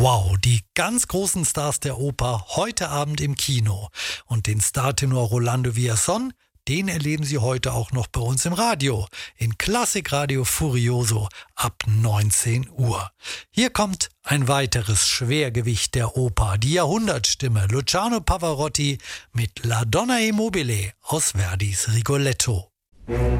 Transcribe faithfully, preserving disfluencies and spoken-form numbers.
Wow, die ganz großen Stars der Oper heute Abend im Kino. Und den Startenor Rolando Villazón, den erleben Sie heute auch noch bei uns im Radio. In Klassikradio Furioso ab neunzehn Uhr. Hier kommt ein weiteres Schwergewicht der Oper, die Jahrhundertstimme Luciano Pavarotti mit La Donna e Mobile aus Verdis Rigoletto.